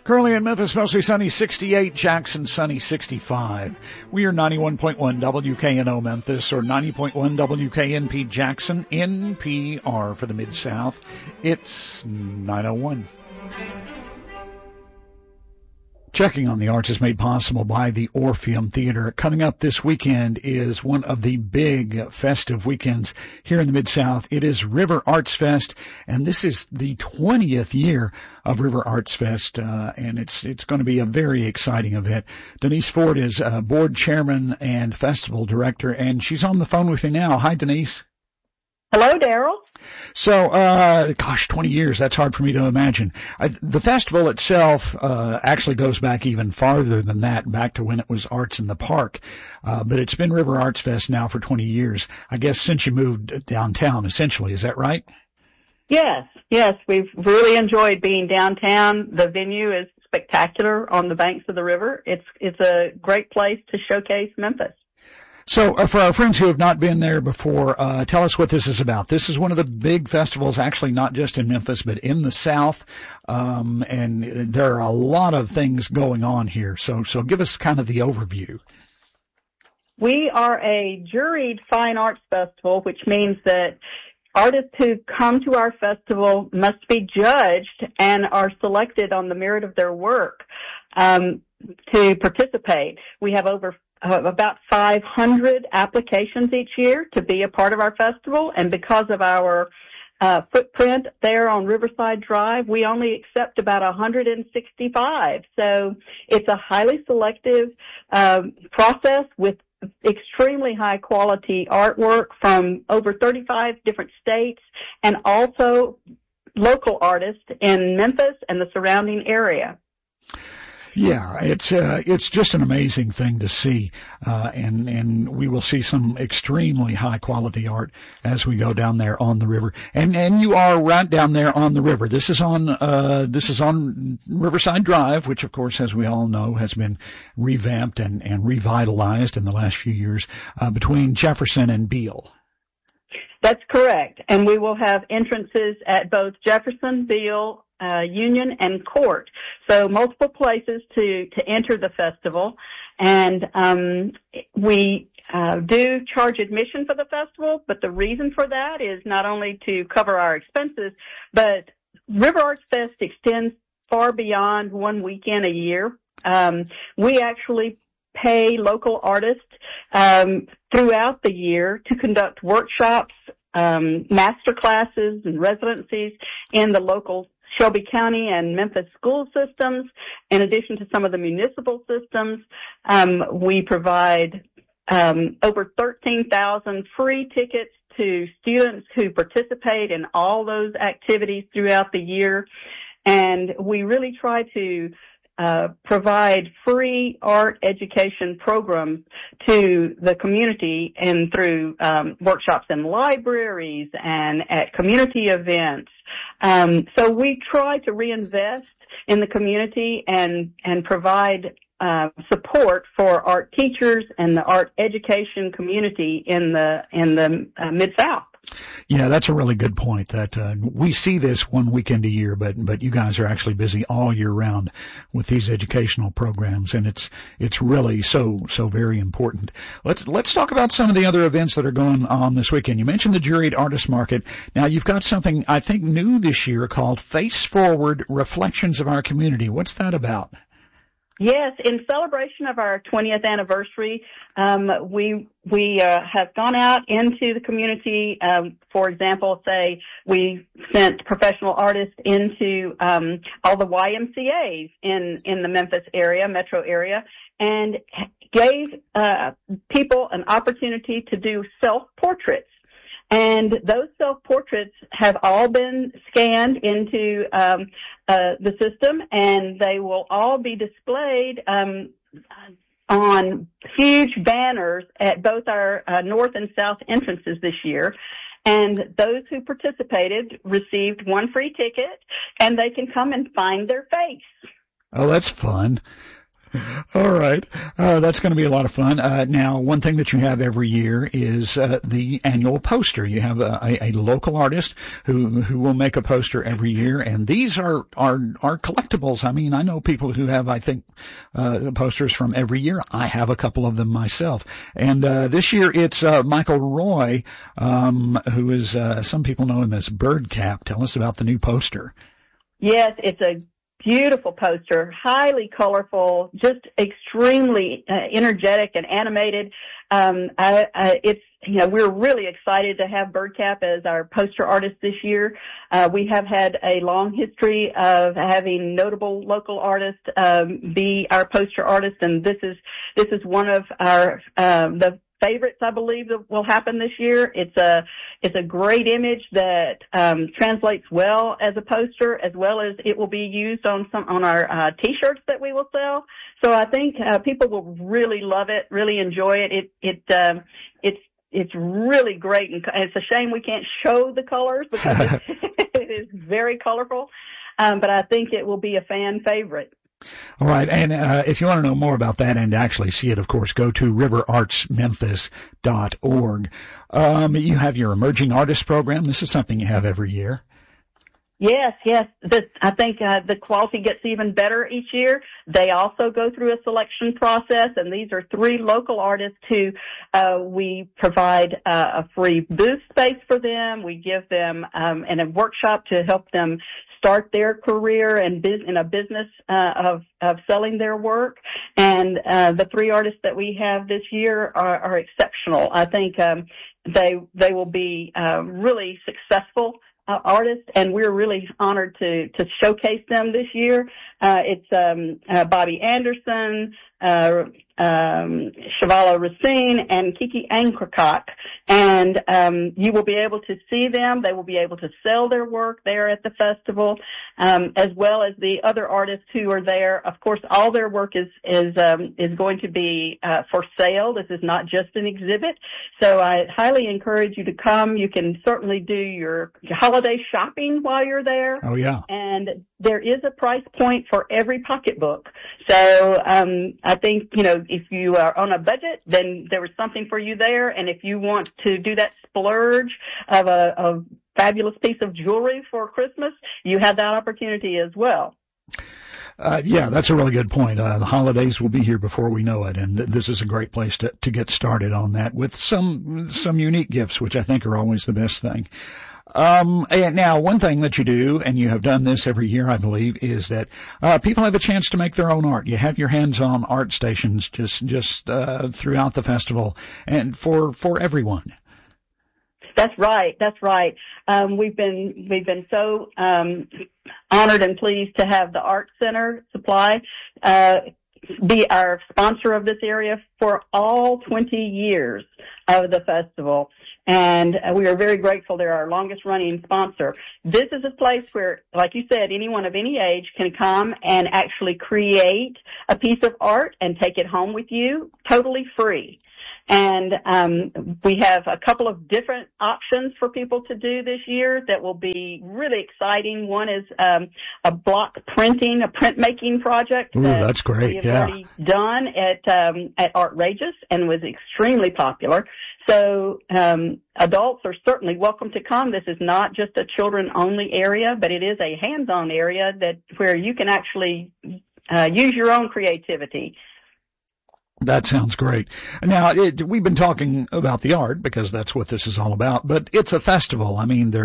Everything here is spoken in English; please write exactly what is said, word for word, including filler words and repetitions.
Currently in Memphis, mostly sunny, sixty-eight. Jackson, sunny, sixty-five. We are ninety-one point one W K N O Memphis, or ninety point one W K N P Jackson, N P R for the Mid-South. It's nine oh one. Checking on the Arts is made possible by the Orpheum Theater. Coming up this weekend is one of the big festive weekends here in the Mid-South. It is River Arts Fest, and this is the twentieth year of River Arts Fest, uh, and it's it's going to be a very exciting event. Denise Ford is uh, board chairman and festival director, and she's on the phone with me now. Hi, Denise. Hello, Daryl. So, uh, gosh, twenty years, that's hard for me to imagine. I, the festival itself, uh, actually goes back even farther than that, back to when it was Arts in the Park. Uh, but it's been River Arts Fest now for twenty years. I guess since you moved downtown, essentially. Is that right? Yes, yes. We've really enjoyed being downtown. The venue is spectacular on the banks of the river. It's, it's a great place to showcase Memphis. So uh, for our friends who have not been there before, uh, tell us what this is about. This is one of the big festivals, actually not just in Memphis, but in the South. Um, and there are a lot of things going on here. So, so give us kind of the overview. We are a juried fine arts festival, which means that artists who come to our festival must be judged and are selected on the merit of their work, um, to participate. We have over Uh, about five hundred applications each year to be a part of our festival, and because of our uh, footprint there on Riverside Drive, we only accept about one hundred sixty-five. So it's a highly selective um, process with extremely high quality artwork from over thirty-five different states, and also local artists in Memphis and the surrounding area. Yeah, it's uh, it's just an amazing thing to see, uh, and and we will see some extremely high quality art as we go down there on the river. And and you are right down there on the river. This is on uh this is on Riverside Drive, which of course, as we all know, has been revamped and and revitalized in the last few years, uh, between Jefferson and Beale. That's correct, and we will have entrances at both Jefferson, Beale, Uh, Union, and Court. So multiple places to, to enter the festival. And um, we uh, do charge admission for the festival, but the reason for that is not only to cover our expenses, but River Arts Fest extends far beyond one weekend a year. Um, we actually pay local artists um, throughout the year to conduct workshops, um, master classes, and residencies in the local Shelby County and Memphis school systems. In addition to some of the municipal systems, um, we provide um, over thirteen thousand free tickets to students who participate in all those activities throughout the year. And we really try to uh, provide free art education programs to the community, and through um, workshops in libraries and at community events. Um, so we try to reinvest in the community and and provide uh, support for art teachers and the art education community in the in the uh, Mid-South. Yeah, that's a really good point. That uh, we see this one weekend a year, but but you guys are actually busy all year round with these educational programs, and it's it's really so so very important. Let's let's talk about some of the other events that are going on this weekend. You mentioned the Juried Artist Market. Now you've got something I think new this year called Face Forward: Reflections of Our Community. What's that about? Yes, in celebration of our twentieth anniversary, um, we we uh, have gone out into the community. Um, for example, say we sent professional artists into um, all the Y M C As in in the Memphis area, metro area, and gave uh, people an opportunity to do self-portraits. And those self-portraits have all been scanned into um, uh, the system, and they will all be displayed um, on huge banners at both our uh, north and south entrances this year. And those who participated received one free ticket, and they can come and find their face. Oh, that's fun. All right. Uh, that's going to be a lot of fun. Uh, now, one thing that you have every year is uh, the annual poster. You have a, a, a local artist who who will make a poster every year, and these are are are collectibles. I mean, I know people who have, I think, uh, posters from every year. I have a couple of them myself. And uh, this year it's uh, Michael Roy, um, who is, uh, some people know him as Birdcap. Tell us about the new poster. Yes, it's a beautiful poster, highly colorful, just extremely uh, energetic and animated. Um, I, I, it's, you know, we're really excited to have Birdcap as our poster artist this year. Uh, we have had a long history of having notable local artists um, be our poster artist, and this is this is one of our um, the favorites, I believe, that will happen this year. It's a it's a great image that um, translates well as a poster, as well as it will be used on some on our uh, T-shirts that we will sell. So I think uh, people will really love it, really enjoy it. It it um, it's it's really great, and it's a shame we can't show the colors because it's, it is very colorful. Um, but I think it will be a fan favorite. All right. And uh, if you want to know more about that and actually see it, of course, go to river arts memphis dot org. Um, you have your Emerging Artist Program. This is something you have every year. Yes, yes. This, I think uh, the quality gets even better each year. They also go through a selection process, and these are three local artists who uh, we provide uh, a free booth space for them. We give them um, and a workshop to help them start their career and biz- in a business uh, of of selling their work. And uh, the three artists that we have this year are, are exceptional. I think um, they they will be uh, really successful Uh, artists, and we're really honored to to showcase them this year. Uh, it's um, uh, Bobby Anderson, uh, um, Shavala Racine, and Kiki Ankrikak. And um, you will be able to see them. They will be able to sell their work there at the festival, um, as well as the other artists who are there. Of course, all their work is is um, is going to be uh, for sale. This is not just an exhibit. So I highly encourage you to come. You can certainly do your holiday shopping while you're there. Oh, yeah. And there is a price point for every pocketbook. So um, I think, you know, if you are on a budget, then there is something for you there. And if you want to do that splurge of a, a fabulous piece of jewelry for Christmas, you have that opportunity as well. Uh, yeah, that's a really good point. Uh, the holidays will be here before we know it, and th- this is a great place to, to get started on that with some some unique gifts, which I think are always the best thing. Um, and now, one thing that you do, and you have done this every year, I believe, is that uh, people have a chance to make their own art. You have your hands-on art stations just just uh, throughout the festival, and for for everyone. That's right. That's right. Um, we've been we've been so um, honored and pleased to have the Art Center Supply uh, be our sponsor of this area for all twenty years of the festival. And we are very grateful. They're our longest running sponsor. This is a place where, like you said, anyone of any age can come and actually create a piece of art and take it home with you totally free. And um, we have a couple of different options for people to do this year that will be really exciting. One is um, a block printing, a printmaking project. Ooh, that that's great. We have yeah. already done at um, at Artrageous and was extremely popular. So um, adults are certainly welcome to come. This is not just a children-only area, but it is a hands-on area that where you can actually uh, use your own creativity. That sounds great. Now, it, we've been talking about the art because that's what this is all about, but it's a festival. I mean, there